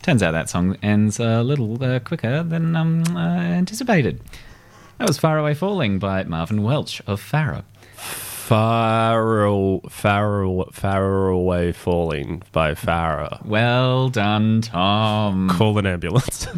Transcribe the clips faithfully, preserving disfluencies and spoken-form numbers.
Turns out that song ends a little uh, quicker than um, uh, anticipated. That was Far Away Falling by Marvin Welch of Farah. Far, far, far Away Falling by Farah. Well done, Tom. Call an ambulance.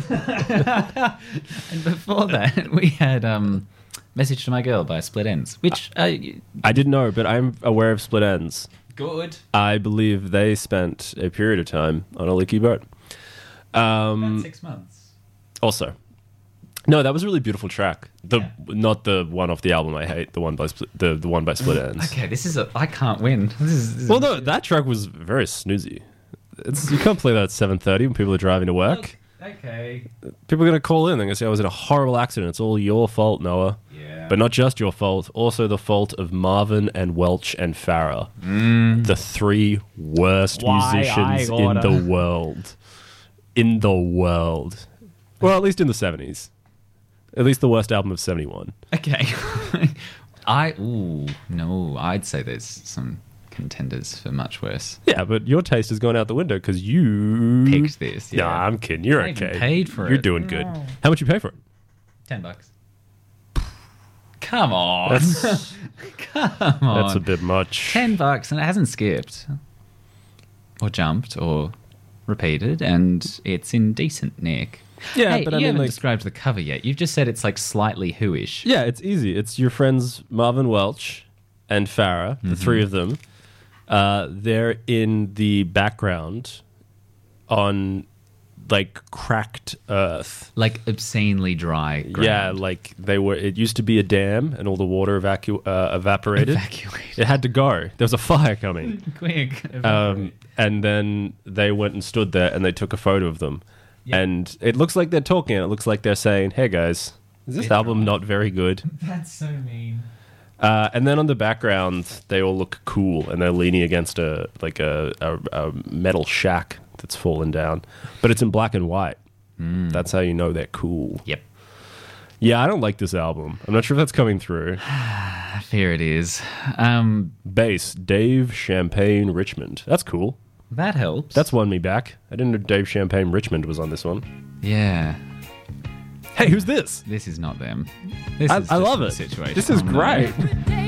And before that, we had um, Message to My Girl by Split Ends, which... Uh, I didn't know, but I'm aware of Split Ends. Good. I believe they spent a period of time on a leaky boat. Um, About six months. Also, no, that was a really beautiful track. The Yeah. Not the one off the album I hate, the one by Split, the, the one by Split Ends. Okay, this is a... I can't win. This is... This is Well, no, that track was very snoozy. It's, you can't play that at seven thirty when people are driving to work. Okay. People are going to call in. They're going to say, I was in a horrible accident. It's all your fault, Noah. Yeah. But not just your fault, also the fault of Marvin and Welch and Farah. Mm. The three worst Why musicians I in gotta- the world. In the world. Well, at least in the seventies. At least the worst album of seventy-one. Okay. I... Ooh, no, I'd say there's some contenders for much worse. Yeah, but your taste has gone out the window because you... Picked this, yeah. Nah, I'm kidding. You're I even okay. paid for You're it. doing good. How much you pay for it? Ten bucks. Come on. That's, Come on. that's a bit much. Ten bucks and it hasn't skipped. Or jumped or repeated and it's in decent nick. Yeah, hey, but you I mean, haven't like... described the cover yet. You've just said it's like slightly who-ish. Yeah, it's easy. It's your friends Marvin Welch and Farah, the Mm-hmm. three of them. Uh, they're in the background on like cracked earth. Like obscenely dry ground. Yeah, like they were. It used to be a dam, and all the water evacu- uh, evaporated. Evacuated. It had to go. There was a fire coming, Quick. um, and then they went and stood there, and they took a photo of them. Yeah. And it looks like they're talking. It looks like they're saying, "Hey guys, is this It's album right. not very good?" That's so mean. Uh, and then on the background, they all look cool, and they're leaning against a like a, a, a metal shack that's fallen down, but it's in black and white. Mm. That's how you know they're cool. Yep. Yeah, I don't like this album. I'm not sure if that's coming through. I fear it is. Um, Bass, Dave Champagne Richmond. That's cool. that helps. That's won me back. I didn't know Dave Champagne Richmond was on this one. Yeah. Hey, who's this? This is not them. This I, is I just love the it. Situation. This is Oh, no. great. Day